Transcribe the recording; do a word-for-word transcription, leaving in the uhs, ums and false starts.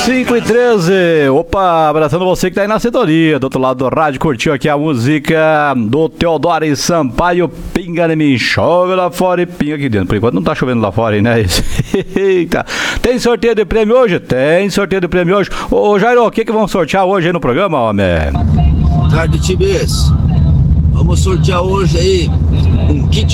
cinco e treze. Opa, abraçando você que tá aí na sintonia. Do outro lado do rádio, curtiu aqui a música do Teodoro e Sampaio, Pinga em mim. Chove lá fora e pinga aqui dentro. Por enquanto não tá chovendo lá fora, hein, né? Eita. Tem sorteio de prêmio hoje? Tem sorteio de prêmio hoje. Ô, Jairo, o que que vão sortear hoje aí no programa, homem? Tarde, Tibês. Vamos sortear hoje aí um kit